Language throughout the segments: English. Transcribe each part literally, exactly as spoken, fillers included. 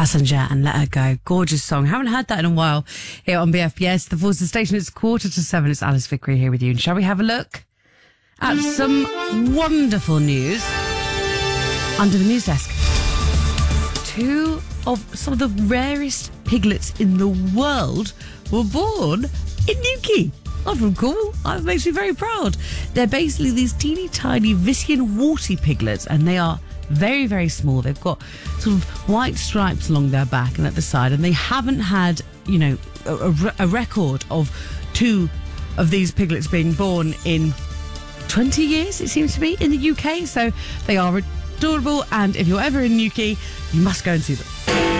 Passenger and Let Her Go. Gorgeous song. Haven't heard that in a while here on B F B S. The Forces Station. It's quarter to seven. It's Alice Vickery here with you. And shall we have a look at some wonderful news under the news desk? Two of some of the rarest piglets in the world were born in Newquay. I'm from Cornwall. That makes me very proud. They're basically these teeny tiny Vissian warty piglets, and they are very, very small. They've got sort of white stripes along their back and at the side, and they haven't had, you know, a, a record of two of these piglets being born in twenty years, it seems to be, in the U K. So they are adorable, and if you're ever in Newquay, you must go and see them.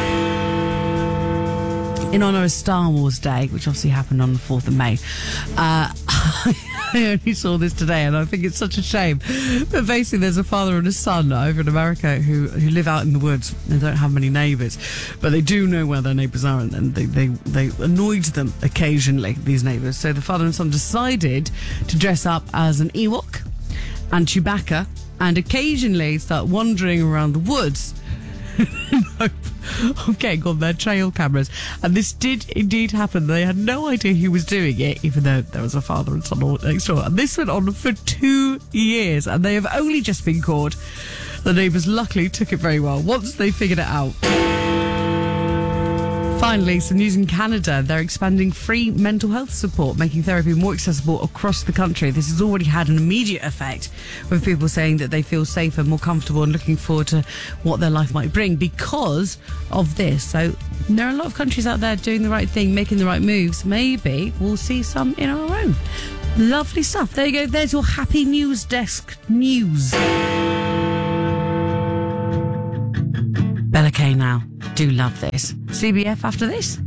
In honour of Star Wars Day, which obviously happened on the fourth of May. Uh, I only saw this today, and I think it's such a shame. But basically, there's a father and a son over in America who, who live out in the woods and don't have many neighbours. But they do know where their neighbours are, and, and they, they, they annoyed them occasionally, these neighbours. So the father and son decided to dress up as an Ewok and Chewbacca and occasionally start wandering around the woods in hope of getting on their trail cameras. And this did indeed happen. They had no idea who was doing it, even though there was a father and son all next door. And this went on for two years, and they have only just been caught. The neighbours luckily took it very well once they figured it out. Finally, some news in Canada. They're expanding free mental health support, making therapy more accessible across the country. This has already had an immediate effect, with people saying that they feel safer, more comfortable, and looking forward to what their life might bring because of this. So there are a lot of countries out there doing the right thing, making the right moves. Maybe we'll see some in our own. Lovely stuff. There you go. There's your happy news desk news. Bella Kay now. Do love this. C B F after this.